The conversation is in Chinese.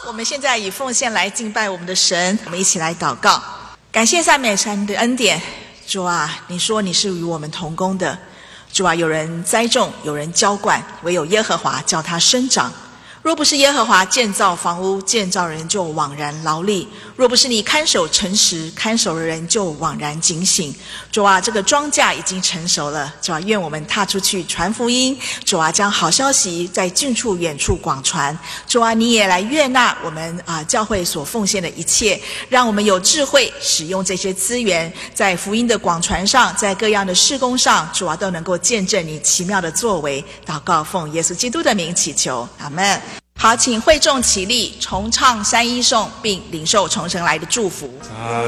我们现在以奉献来敬拜我们的神，我们一起来祷告。感谢赞美神的恩典，主啊，你说你是与我们同工的。主啊，有人栽种，有人浇灌，唯有耶和华叫它生长。若不是耶和华建造房屋，建造人就枉然劳力；若不是你看守诚实，看守的人就枉然警醒。主啊，这个庄稼已经成熟了，主啊，愿我们踏出去传福音。主啊，将好消息在近处远处广传。主啊，你也来悦纳我们教会所奉献的一切，让我们有智慧使用这些资源，在福音的广传上，在各样的事工上，主啊，都能够见证你奇妙的作为。祷告奉耶稣基督的名祈求，阿们。好，请会众起立，重唱3一颂，并领受从神来的祝福。